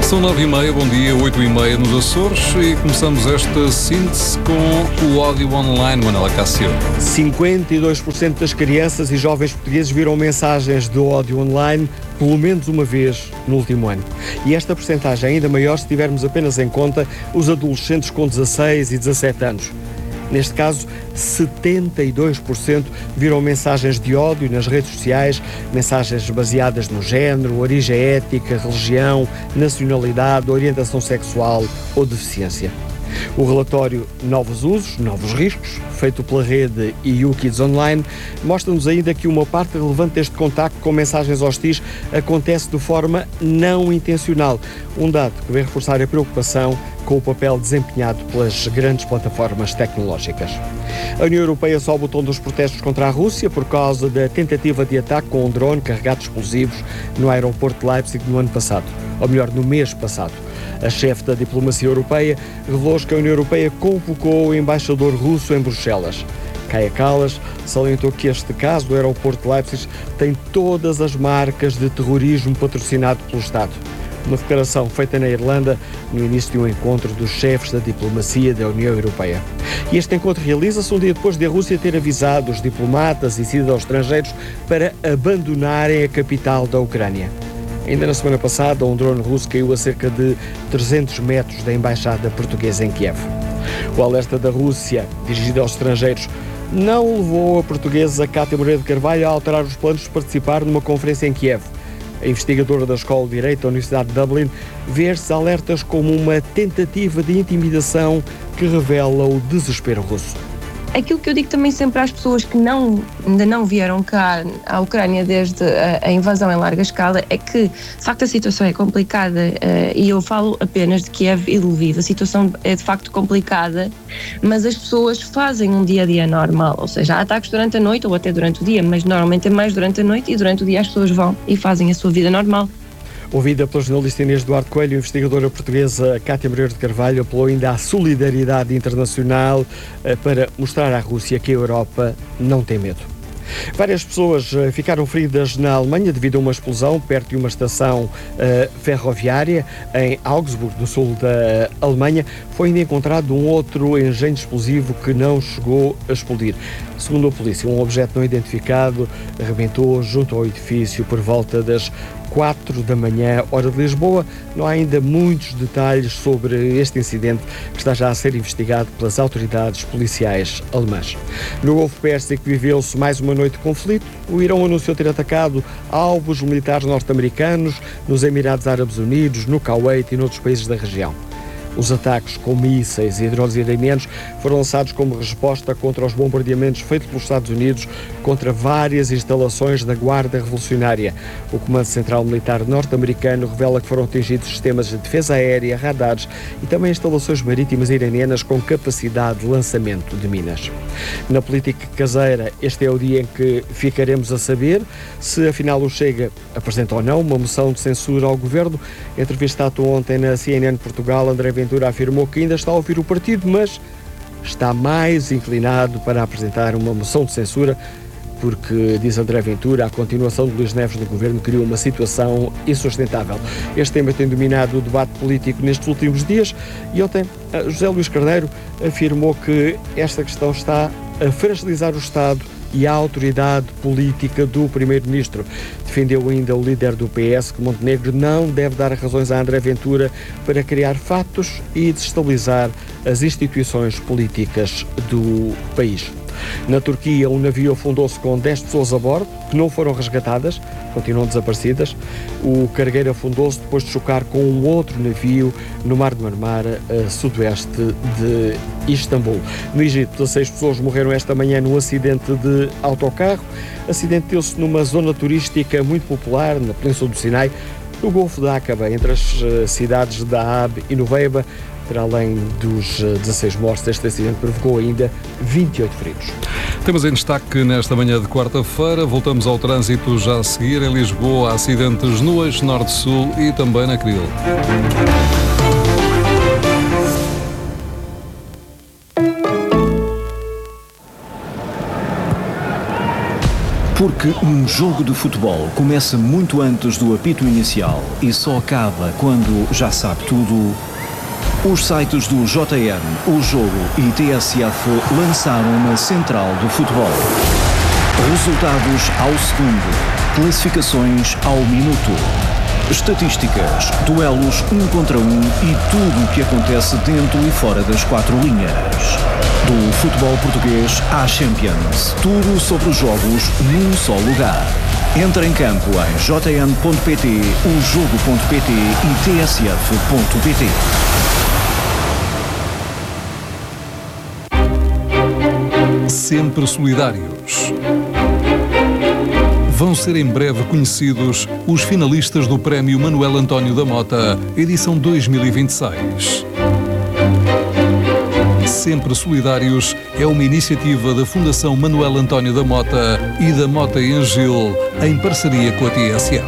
São 9h30, bom dia, 8h30 nos Açores e começamos esta síntese com o ódio online, Manuela Cássio. 52% das crianças e jovens portugueses viram mensagens de ódio online pelo menos uma vez no último ano. E esta percentagem é ainda maior se tivermos apenas em conta os adolescentes com 16 e 17 anos. Neste caso, 72% viram mensagens de ódio nas redes sociais, mensagens baseadas no género, origem étnica, religião, nacionalidade, orientação sexual ou deficiência. O relatório Novos Usos, Novos Riscos, feito pela rede EU Kids Online, mostra-nos ainda que uma parte relevante deste contacto com mensagens hostis acontece de forma não intencional. Um dado que vem reforçar a preocupação com o papel desempenhado pelas grandes plataformas tecnológicas. A União Europeia sobe o tom dos protestos contra a Rússia por causa da tentativa de ataque com um drone carregado de explosivos no aeroporto de Leipzig no ano passado, ou melhor, no mês passado. A chefe da diplomacia europeia revelou que a União Europeia convocou o embaixador russo em Bruxelas. Kaja Kallas salientou que este caso do aeroporto de Leipzig tem todas as marcas de terrorismo patrocinado pelo Estado. Uma declaração feita na Irlanda no início de um encontro dos chefes da diplomacia da União Europeia. E este encontro realiza-se um dia depois de a Rússia ter avisado os diplomatas e cidadãos estrangeiros para abandonarem a capital da Ucrânia. Ainda na semana passada, um drone russo caiu a cerca de 300 metros da embaixada portuguesa em Kiev. O alerta da Rússia, dirigido aos estrangeiros, não levou a portuguesa Cátia Moreira de Carvalho a alterar os planos de participar numa conferência em Kiev. A investigadora da Escola de Direito da Universidade de Dublin vê estes alertas como uma tentativa de intimidação que revela o desespero russo. Aquilo que eu digo também sempre às pessoas que ainda não vieram cá à Ucrânia desde a invasão em larga escala é que, de facto, a situação é complicada e eu falo apenas de Kiev e de Lviv. A situação é, de facto, complicada, mas as pessoas fazem um dia-a-dia normal, ou seja, há ataques durante a noite ou até durante o dia, mas normalmente é mais durante a noite e durante o dia as pessoas vão e fazem a sua vida normal. Ouvida pela jornalista Inês Duarte Coelho, a investigadora portuguesa Cátia Moreira de Carvalho apelou ainda à solidariedade internacional para mostrar à Rússia que a Europa não tem medo. Várias pessoas ficaram feridas na Alemanha devido a uma explosão perto de uma estação ferroviária em Augsburg, no sul da Alemanha. Foi ainda encontrado um outro engenho explosivo que não chegou a explodir. Segundo a polícia, um objeto não identificado arrebentou junto ao edifício por volta das 4 da manhã, hora de Lisboa. Não há ainda muitos detalhes sobre este incidente que está já a ser investigado pelas autoridades policiais alemãs. No Golfo Pérsico viveu-se mais uma noite de conflito. O Irão anunciou ter atacado alvos militares norte-americanos nos Emirados Árabes Unidos, no Kuwait e noutros países da região. Os ataques com mísseis e drones iranianos foram lançados como resposta contra os bombardeamentos feitos pelos Estados Unidos contra várias instalações da Guarda Revolucionária. O Comando Central Militar norte-americano revela que foram atingidos sistemas de defesa aérea, radares e também instalações marítimas iranianas com capacidade de lançamento de minas. Na política caseira, este é o dia em que ficaremos a saber se afinal o Chega apresenta ou não uma moção de censura ao governo. Entrevistado ontem na CNN Portugal, André Ventura afirmou que ainda está a ouvir o partido, mas está mais inclinado para apresentar uma moção de censura, porque, diz André Ventura, a continuação de Luís Neves no governo criou uma situação insustentável. Este tema tem dominado o debate político nestes últimos dias e ontem José Luís Carneiro afirmou que esta questão está a fragilizar o Estado e a autoridade política do Primeiro-Ministro. Defendeu ainda o líder do PS que Montenegro não deve dar razões a André Ventura para criar fatos e desestabilizar as instituições políticas do país. Na Turquia, um navio afundou-se com 10 pessoas a bordo, que não foram resgatadas, continuam desaparecidas. O cargueiro afundou-se depois de chocar com um outro navio no Mar de Marmara, a sudoeste de Istambul. No Egito, 16 pessoas morreram esta manhã num acidente de autocarro. O acidente deu-se numa zona turística muito popular, na Península do Sinai, no Golfo de Aqaba, entre as cidades de Dahab e Nuveiba. Para além dos 16 mortos, este acidente provocou ainda 28 feridos. Temos em destaque nesta manhã de quarta-feira. Voltamos ao trânsito já a seguir. Em Lisboa, acidentes no eixo norte-sul e também na Cril. Porque um jogo de futebol começa muito antes do apito inicial e só acaba quando já sabe tudo, os sites do JN, O Jogo e TSF lançaram uma central do futebol. Resultados ao segundo, classificações ao minuto, estatísticas, duelos 1 contra 1 e tudo o que acontece dentro e fora das quatro linhas. Do futebol português à Champions, tudo sobre os jogos num só lugar. Entra em campo em jn.pt, ojogo.pt e tsf.pt. Sempre solidários. Vão ser em breve conhecidos os finalistas do Prémio Manuel António da Mota, edição 2026. Sempre Solidários é uma iniciativa da Fundação Manuel António da Mota e da Mota Engil, em parceria com a TSF.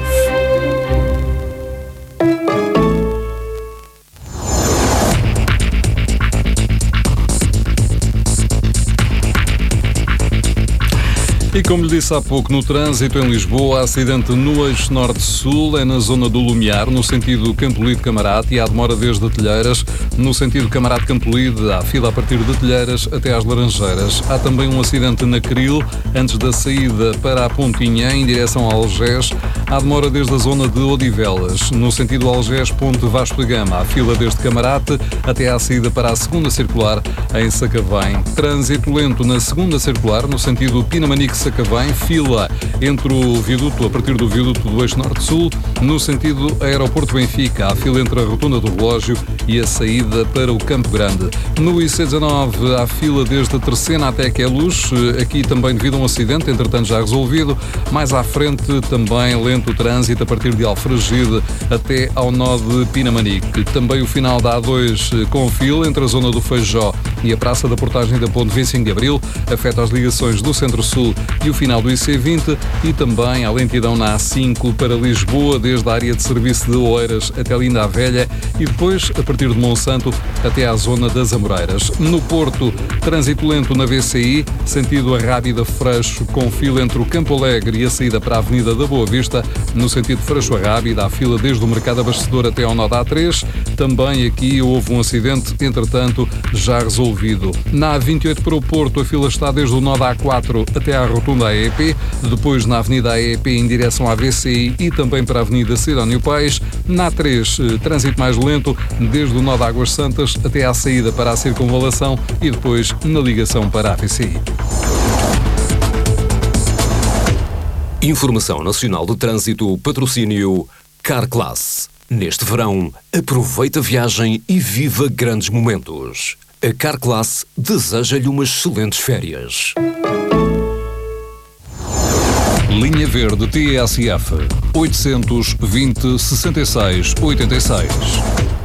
E como lhe disse há pouco, no trânsito em Lisboa, acidente no eixo norte-sul, é na zona do Lumiar, no sentido Campolide-Camarate, e há demora desde Telheiras. No sentido Camarate-Campolide, há fila a partir de Telheiras até às Laranjeiras. Há também um acidente na Cril, antes da saída para a Pontinha, em direção a Algés. Há demora desde a zona de Odivelas. No sentido Algés-Ponte Vasco da Gama, há fila desde Camarate até à saída para a segunda circular, em Sacavém. Trânsito lento na segunda circular, no sentido Pinamanique-Sacavém, fila entre o viaduto, a partir do viaduto do eixo norte-sul, no sentido Aeroporto Benfica, há fila entre a rotunda do relógio e a saída para o Campo Grande. No IC19 há fila desde a Terceira até Queluz, aqui também devido a um acidente, entretanto já resolvido. Mais à frente também lento o trânsito a partir de Alfragide até ao nó de Pinamanique. Também o final da A2 com fila entre a zona do Feijó e a Praça da Portagem da Ponte 25 de Abril, afeta as ligações do Centro-Sul e o final do IC20, e também a lentidão na A5 para Lisboa, desde a área de serviço de Oeiras até Linda a Velha e depois, a partir de Monsanto, até à zona das Amoreiras. No Porto, trânsito lento na VCI, sentido Arrábida-Freixo, com fila entre o Campo Alegre e a saída para a Avenida da Boa Vista. No sentido Freixo-Arrábida, há fila desde o Mercado Abastecedor até ao nó da A3. Também aqui houve um acidente, entretanto, já resolvido. Na A28 para o Porto, a fila está desde o nó da A4 até à rotunda AEP, depois na Avenida AEP em direção à VCI e também para a Avenida Sidónio Paes. Na A3, trânsito mais lento, desde o nó de Águas Santas até à saída para a Circunvalação e depois na ligação para a VCI. Informação Nacional de Trânsito, patrocínio Carclass. Neste verão, aproveita a viagem e viva grandes momentos. A Carclass deseja-lhe umas excelentes férias. Linha Verde TSF 820 66 86.